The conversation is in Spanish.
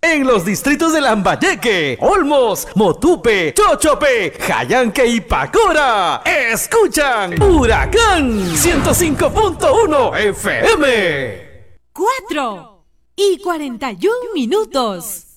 En los distritos de Lambayeque, Olmos, Motupe, Chochope, Jayanque y Pacora, escuchan Huracán 105.1 FM. 4:41 minutos.